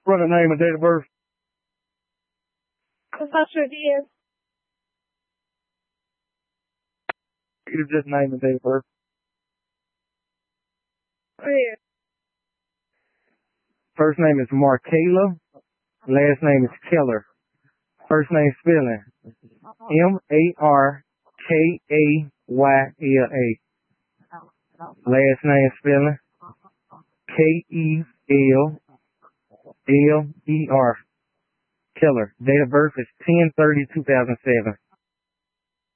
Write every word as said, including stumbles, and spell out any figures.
What the name and date of birth? Cause I sure did. You just name and date of birth. Yeah. First name is Markayla. Last name is Keller. First name spelling M A R K A Y L A. Last name spelling K E L L E R. Keller. Date of birth is ten thirty two thousand seven.